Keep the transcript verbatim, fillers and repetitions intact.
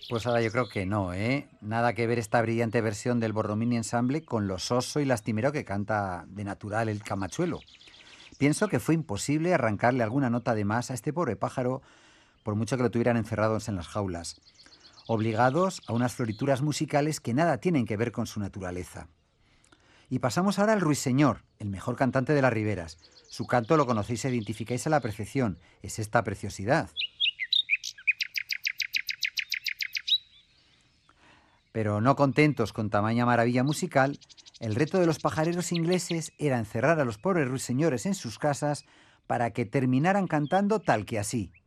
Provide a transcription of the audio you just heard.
Pues ahora yo creo que no, ¿eh? Nada que ver esta brillante versión del Borromini Ensemble con lo soso y lastimero que canta de natural el Camachuelo. Pienso que fue imposible arrancarle alguna nota de más a este pobre pájaro por mucho que lo tuvieran encerrados en las jaulas, obligados a unas florituras musicales que nada tienen que ver con su naturaleza. Y pasamos ahora al Ruiseñor, el mejor cantante de las riberas. Su canto lo conocéis e identificáis a la perfección. Es esta preciosidad. Pero no contentos con tamaña maravilla musical, el reto de los pajareros ingleses era encerrar a los pobres ruiseñores en sus casas para que terminaran cantando tal que así.